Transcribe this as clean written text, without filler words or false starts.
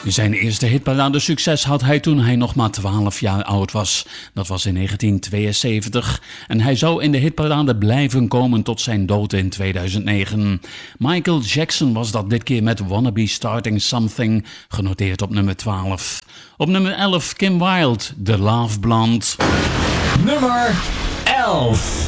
Zijn eerste hitparade succes had hij toen hij nog maar 12 jaar oud was. Dat was in 1972 en hij zou in de hitparade blijven komen tot zijn dood in 2009. Michael Jackson was dat dit keer met Wanna Be Starting Something, genoteerd op nummer 12. Op nummer 11 Kim Wilde, The Love Blonde. Nummer 11.